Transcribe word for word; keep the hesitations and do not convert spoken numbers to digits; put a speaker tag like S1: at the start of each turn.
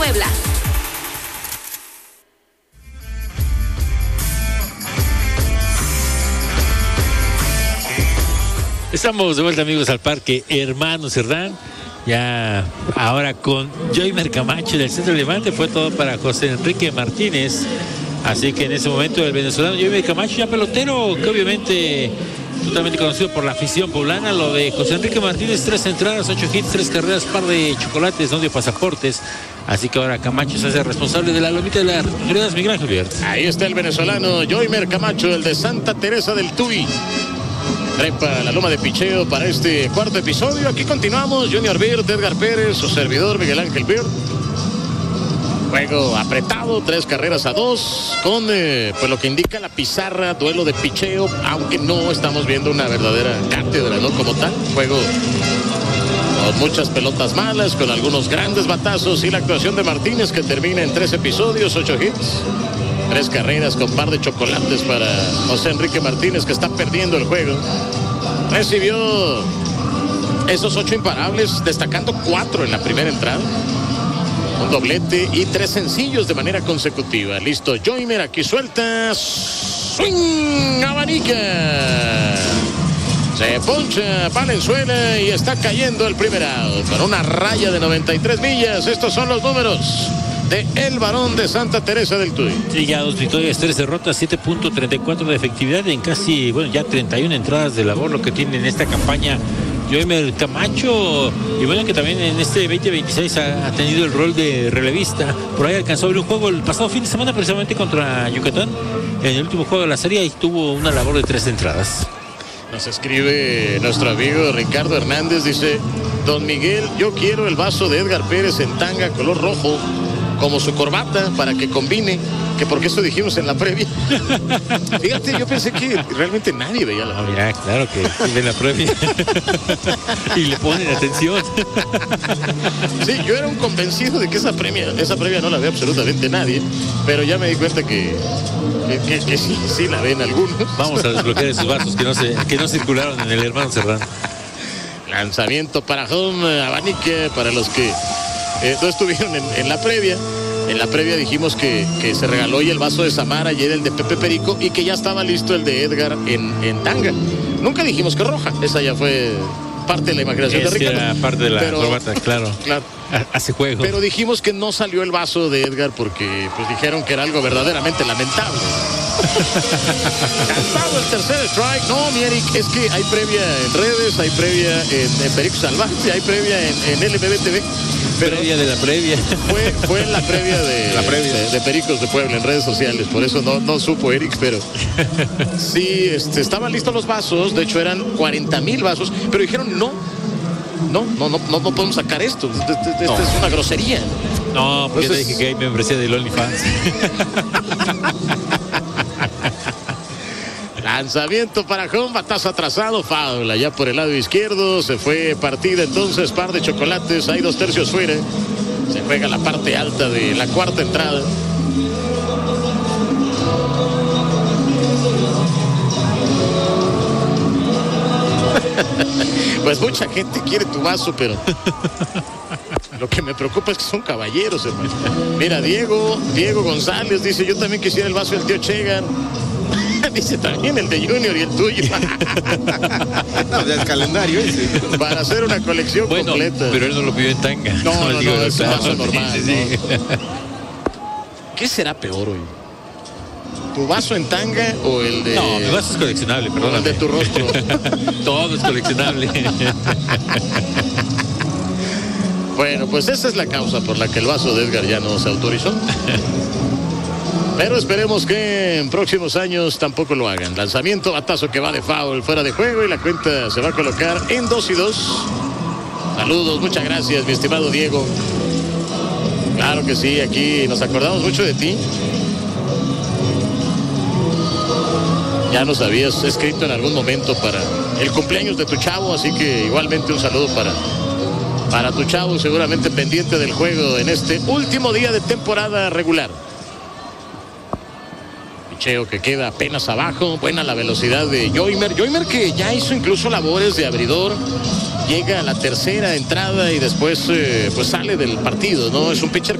S1: Puebla.
S2: Estamos de vuelta, amigos, al Parque Hermano Cerdán. Ya ahora con Joymer Camacho del Centro Levante. Fue todo para José Enrique Martínez. Así que en ese momento el venezolano Joymer Camacho, ya pelotero, que obviamente totalmente conocido por la afición poblana. Lo de José Enrique Martínez, tres entradas, ocho hits, tres carreras, par de chocolates, no dio pasaportes. Así que ahora Camacho se hace responsable de la lomita de las gradas, Miguel Ángel Villar.
S3: Ahí está el venezolano Joymer Camacho, el de Santa Teresa del Tuy. Trepa la loma de picheo para este cuarto episodio. Aquí continuamos, Junior Bird, Edgar Pérez, su servidor Miguel Ángel Bird. Juego apretado, tres carreras a dos, con eh, pues lo que indica la pizarra, duelo de picheo, aunque no estamos viendo una verdadera cátedra, ¿no? Como tal, juego con muchas pelotas malas, con algunos grandes batazos, y la actuación de Martínez, que termina en tres episodios, ocho hits. Tres carreras con par de chocolates para José Enrique Martínez, que está perdiendo el juego. Recibió esos ocho imparables, destacando cuatro en la primera entrada. Un doblete y tres sencillos de manera consecutiva. Listo, Joymer, aquí suelta. Swing, abanica. Se poncha Valenzuela y está cayendo el primer out. Con una raya de noventa y tres millas. Estos son los números de el varón de Santa Teresa del Tuy.
S2: Sí, ya dos victorias, tres derrotas, siete punto treinta y cuatro de efectividad en casi, bueno, ya treinta y una entradas de labor, lo que tiene en esta campaña Joymer Camacho. Y bueno, que también en este veinte veintiséis ha, ha tenido el rol de relevista. Por ahí alcanzó a abrir un juego el pasado fin de semana, precisamente contra Yucatán, en el último juego de la serie, y tuvo una labor de tres entradas.
S3: Nos escribe nuestro amigo Ricardo Hernández, dice: don Miguel, yo quiero el vaso de Edgar Pérez en tanga color rojo, como su corbata, para que combine, que porque eso dijimos en la previa. Fíjate, yo pensé que realmente nadie veía la previa.
S2: Mira, claro que ve la previa. Y le ponen atención.
S3: Sí, yo era un convencido de que esa previa, esa previa no la ve absolutamente nadie, pero ya me di cuenta que, que, que, que sí, sí la ven algunos.
S2: Vamos a desbloquear esos vasos que no, se, que no circularon en el Hermano Cerdán.
S3: Lanzamiento para home, abanique para los que Eh, no estuvieron en, en la previa. En la previa dijimos que, que se regaló y el vaso de Samara y era el de Pepe Perico, y que ya estaba listo el de Edgar en, en tanga. Nunca dijimos que roja, esa ya fue parte de la imaginación
S2: es
S3: de Ricardo.
S2: Era parte de la
S3: pero,
S2: corbata, claro.
S3: claro.
S2: Hace juego.
S3: Pero dijimos que no salió el vaso de Edgar porque pues dijeron que era algo verdaderamente lamentable. Cantado el tercer strike. No, mi Eric, es que hay previa en redes, hay previa en, en Perico Salvaje, hay previa en, en L M B T V. Pero
S2: previa de la previa.
S3: Fue, fue en la previa de,
S2: la previa.
S3: de, de Pericos de Puebla en redes sociales, por eso no, no supo Eric, pero sí, este, estaban listos los vasos, de hecho eran cuarenta mil vasos, pero dijeron no, no, no, no, no, no podemos sacar esto, esto, esto, esto no. Es una grosería.
S2: No, porque Entonces, yo te dije que hay membresía del OnlyFans.
S3: Lanzamiento para home, batazo atrasado, foul allá por el lado izquierdo, se fue partida entonces, par de chocolates, hay dos tercios fuera, se juega la parte alta de la cuarta entrada. Pues mucha gente quiere tu vaso, pero lo que me preocupa es que son caballeros, hermano. Mira, Diego, Diego González dice: yo también quisiera el vaso del tío Chegan. Dice también el de Junior y el tuyo.
S4: No, ya es calendario ese.
S3: Para hacer una colección
S2: bueno,
S3: completa.
S2: Pero él no lo pidió en tanga.
S3: No, no, no, no, es un vaso normal.
S2: Sí, sí, sí.
S3: ¿No? ¿Qué será peor hoy? ¿Tu vaso en tanga o el de...?
S2: No, mi vaso es coleccionable, perdón.
S3: El de tu rostro.
S2: Todo es coleccionable.
S3: Bueno, pues esa es la causa por la que el vaso de Edgar ya no se autorizó. Pero esperemos que en próximos años tampoco lo hagan. Lanzamiento, batazo que va de foul, fuera de juego, y la cuenta se va a colocar en dos y dos. Saludos, muchas gracias, mi estimado Diego. Claro que sí, aquí nos acordamos mucho de ti. Ya nos habías escrito en algún momento para el cumpleaños de tu chavo, así que igualmente un saludo para, para tu chavo, seguramente pendiente del juego en este último día de temporada regular. Picheo que queda apenas abajo, buena la velocidad de Joymer. Joymer que ya hizo incluso labores de abridor, llega a la tercera entrada y después eh, pues sale del partido, ¿no? Es un pitcher